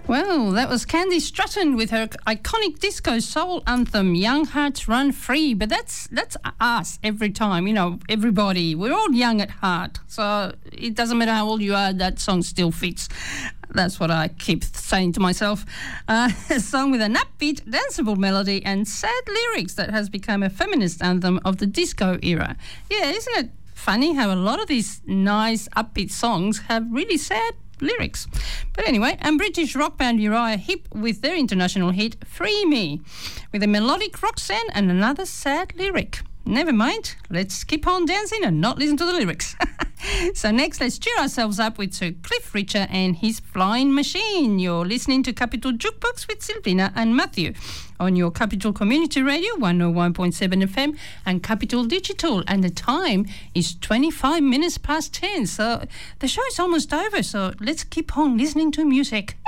Well, that was Candy Stratton with her iconic disco soul anthem, Young Hearts Run Free. But that's us every time, you know, everybody. We're all young at heart. So it doesn't matter how old you are, that song still fits. That's what I keep saying to myself. A song with an upbeat, danceable melody and sad lyrics that has become a feminist anthem of the disco era. Yeah, isn't it funny how a lot of these nice, upbeat songs have really sad lyrics? But anyway, and British rock band Uriah Heep with their international hit Free Me, with a melodic Roxanne and another sad lyric. Never mind, let's keep on dancing and not listen to the lyrics. So next, let's cheer ourselves up with Sir Cliff Richard and his Flying Machine. You're listening to Capital Jukebox with Silvina and Matthew on your Capital Community Radio 101.7 FM and Capital Digital, and the time is 25 minutes past 10. So the show is almost over, so let's keep on listening to music.